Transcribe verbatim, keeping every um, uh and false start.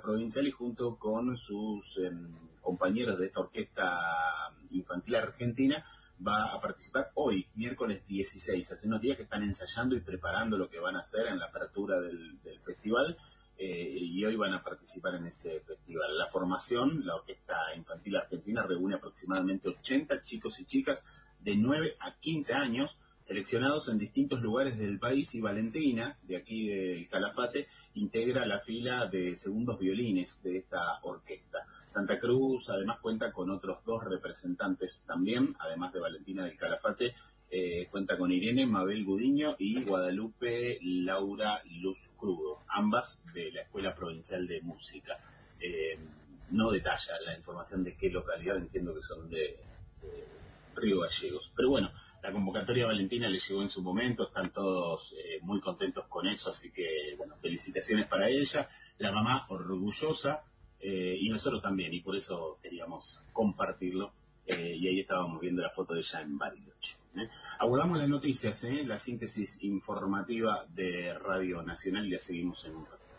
provincial y junto con sus eh, compañeros de esta orquesta infantil argentina va a participar hoy, miércoles dieciséis, hace unos días que están ensayando y preparando lo que van a hacer en la apertura del, del festival, eh, y hoy van a participar en ese festival. La formación, la Orquesta Infantil Argentina, reúne aproximadamente ochenta chicos y chicas de nueve a quince años, seleccionados en distintos lugares del país, y Valentina, de aquí del Calafate, integra la fila de segundos violines de esta orquesta. Santa Cruz además cuenta con otros dos representantes también, además de Valentina del Calafate, eh, cuenta con Irene Mabel Gudiño y Guadalupe Laura Luz Crudo, ambas de la Escuela Provincial de Música. Eh, no detalla la información de qué localidad, entiendo que son de, de Río Gallegos, pero bueno, la convocatoria a Valentina le llegó en su momento, están todos eh, muy contentos con eso, así que, bueno, felicitaciones para ella, la mamá orgullosa, eh, y nosotros también, y por eso queríamos compartirlo, eh, y ahí estábamos viendo la foto de ella en Bariloche. ¿eh? Aguardamos las noticias, ¿eh? La síntesis informativa de Radio Nacional, y la seguimos en un rato.